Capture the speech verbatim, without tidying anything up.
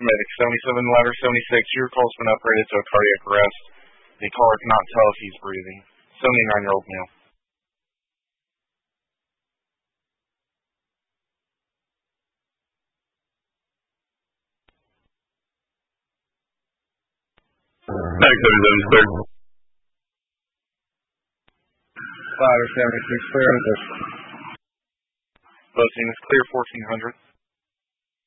Medic seventy-seven, ladder seventy-six, your call's been upgraded to a cardiac arrest. The caller cannot tell if he's breathing. seventy-nine-year-old male. Medic seventy-seven is clear. Ladder seventy-six, clear. Both units clear, fourteen hundred.